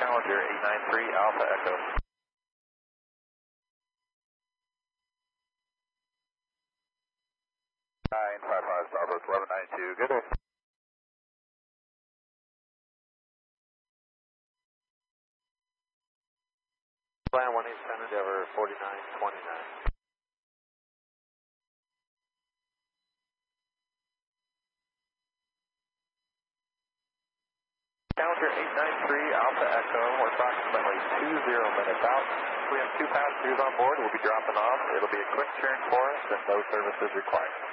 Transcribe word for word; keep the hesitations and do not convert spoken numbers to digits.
Challenger eight nine three Alpha Echo. nine five five Southwest eleven ninety-two, good day. Plan one Eastern Endeavor forty-nine twenty-nine. Challenger eight nine three Alpha Echo, we're approximately two zero minutes out. We have two passengers on board, we'll be dropping off. It'll be a quick turn for us and no services required.